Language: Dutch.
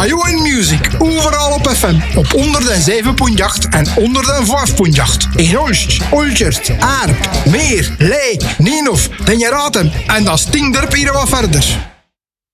Radio en Music, overal op FM. Op 107.8 en 105.8. In Olst, Olchert, Aarp, Meer, Leek, Nienhof, Den je raad hem. En dat stinkt er hier wat verder.